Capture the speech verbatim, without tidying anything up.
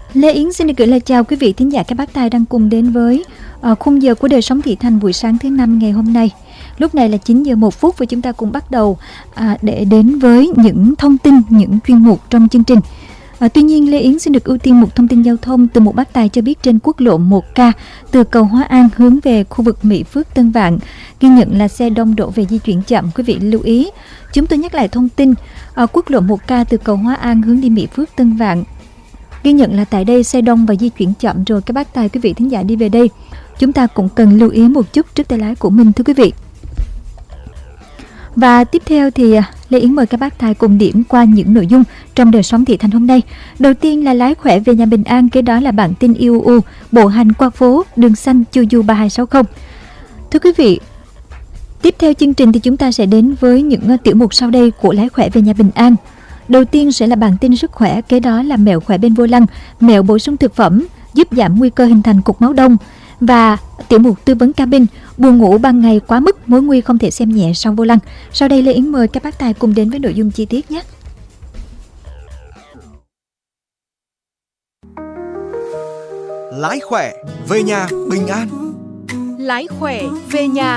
Lê Yến xin được gửi lời chào quý vị thính giả các bác tài đang cùng đến với uh, khung giờ của đời sống thị thành buổi sáng thứ năm ngày hôm nay. Lúc này là chín giờ một phút và chúng ta cùng bắt đầu uh, để đến với những thông tin, những chuyên mục trong chương trình. À, tuy nhiên Lê Yến xin được ưu tiên một thông tin giao thông từ một bác tài cho biết trên quốc lộ một K từ cầu Hóa An hướng về khu vực Mỹ Phước Tân Vạn ghi nhận là xe đông đổ về di chuyển chậm. Quý vị lưu ý. Chúng tôi nhắc lại thông tin à, quốc lộ một K từ cầu Hóa An hướng đi Mỹ Phước Tân Vạn ghi nhận là tại đây xe đông và di chuyển chậm rồi các bác tài quý vị thính giả đi về đây. Chúng ta cũng cần lưu ý một chút trước tay lái của mình thưa quý vị. Và tiếp theo thì Lê Yến mời các bác tài cùng điểm qua những nội dung trong đời sống thị thành hôm nay. Đầu tiên là lái khỏe về nhà bình an, kế đó là bản tin i u u bộ hành qua phố đường xanh Chu Du ba hai sáu không. Thưa quý vị, tiếp theo chương trình thì chúng ta sẽ đến với những tiểu mục sau đây của lái khỏe về nhà bình an. Đầu tiên sẽ là bản tin sức khỏe, kế đó là mẹo khỏe bên vô lăng, mẹo bổ sung thực phẩm giúp giảm nguy cơ hình thành cục máu đông và tiểu mục tư vấn cabin, buồn ngủ ban ngày quá mức, mối nguy không thể xem nhẹ sau vô lăng. Sau đây Lê Yến mời các bác tài cùng đến với nội dung chi tiết nhé. Lái khỏe về nhà bình an. Lái khỏe về nhà